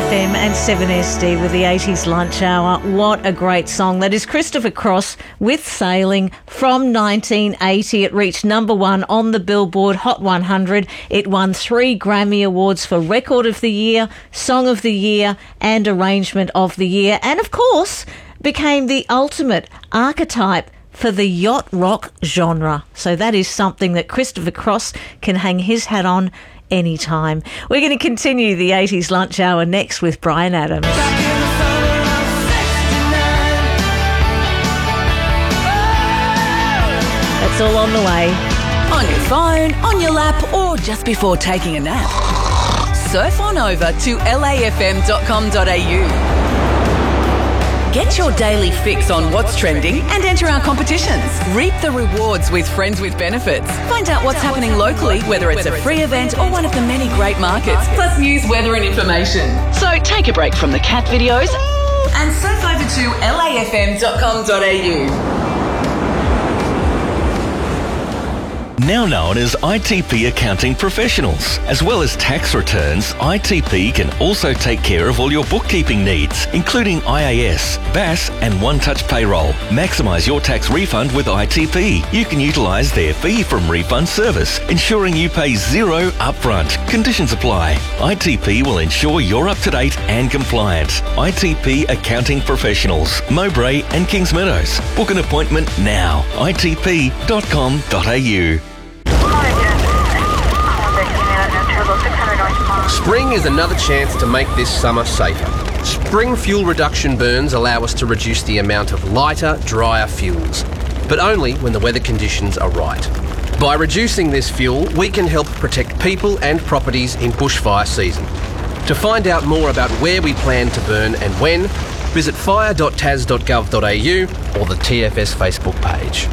LAFM and 7SD with the 80s lunch hour. What a great song. That is Christopher Cross with Sailing from 1980. It reached number one on the Billboard Hot 100. It won 3 Grammy Awards for Record of the Year, Song of the Year and Arrangement of the Year. And of course, became the ultimate archetype for the yacht rock genre. So that is something that Christopher Cross can hang his hat on anytime. We're going to continue the 80s lunch hour next with Bryan Adams. That's all on the way. On your phone, on your lap, or just before taking a nap. Surf on over to lafm.com.au. Get your daily fix on what's trending and enter our competitions. Reap the rewards with Friends with Benefits. Find out what's happening locally, whether it's a free event or one of the many great markets, plus news, weather and information. So take a break from the cat videos and surf over to lafm.com.au. Now known as ITP Accounting Professionals. As well as tax returns, ITP can also take care of all your bookkeeping needs, including IAS, BAS and One-Touch Payroll. Maximise your tax refund with ITP. You can utilise their fee from refund service, ensuring you pay zero upfront. Conditions apply. ITP will ensure you're up to date and compliant. ITP Accounting Professionals, Mowbray and Kings Meadows. Book an appointment now. itp.com.au. Spring is another chance to make this summer safer. Spring fuel reduction burns allow us to reduce the amount of lighter, drier fuels, but only when the weather conditions are right. By reducing this fuel, we can help protect people and properties in bushfire season. To find out more about where we plan to burn and when, visit fire.tas.gov.au or the TFS Facebook page.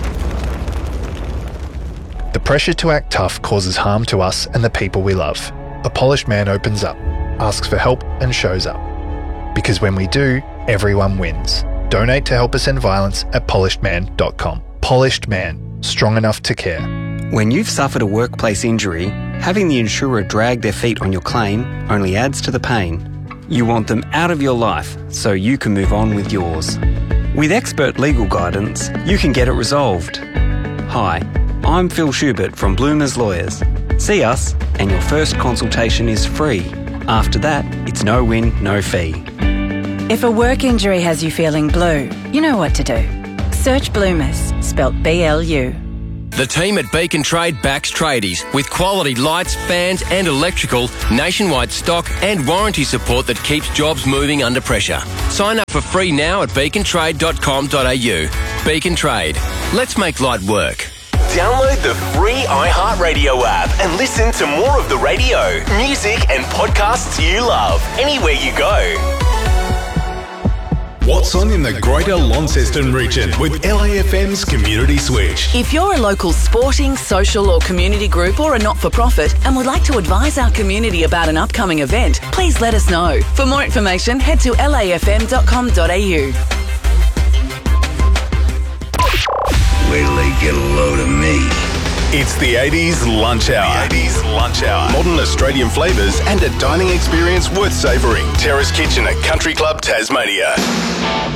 The pressure to act tough causes harm to us and the people we love. A polished man opens up, asks for help and shows up. Because when we do, everyone wins. Donate to help us end violence at polishedman.com. Polished Man, strong enough to care. When you've suffered a workplace injury, having the insurer drag their feet on your claim only adds to the pain. You want them out of your life so you can move on with yours. With expert legal guidance, you can get it resolved. Hi, I'm Phil Schubert from Bloomers Lawyers. See us, and your first consultation is free. After that, it's no win, no fee. If a work injury has you feeling blue, you know what to do. Search Bloomers, spelt BLU. The team at Beacon Trade backs tradies with quality lights, fans and electrical, nationwide stock and warranty support that keeps jobs moving under pressure. Sign up for free now at beacontrade.com.au. Beacon Trade. Let's make light work. Download the free iHeartRadio app and listen to more of the radio, music and podcasts you love anywhere you go. What's on in the Greater Launceston region with LAFM's Community Switch? If you're a local sporting, social or community group or a not-for-profit and would like to advise our community about an upcoming event, please let us know. For more information, head to lafm.com.au. Wait till they get a load of me. It's the 80s Lunch Hour. The 80s Lunch Hour. Modern Australian flavours and a dining experience worth savouring. Terrace Kitchen at Country Club Tasmania.